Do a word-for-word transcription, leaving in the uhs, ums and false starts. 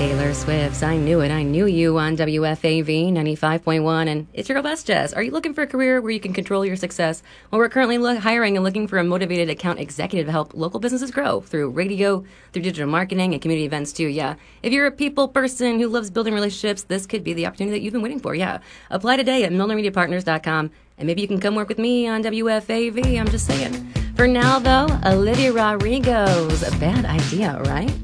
Taylor Swift. I knew it. I knew you on W F A V ninety-five point one. And it's your girl, Best Jess. Are you looking for a career where you can control your success? Well, we're currently lo- hiring and looking for a motivated account executive to help local businesses grow through radio, through digital marketing, and community events too. Yeah. If you're a people person who loves building relationships, this could be the opportunity that you've been waiting for. Yeah. Apply today at milner media partners dot com. And maybe you can come work with me on W F A V. I'm just saying. For now, though, Olivia Rodrigo's Bad Idea, right?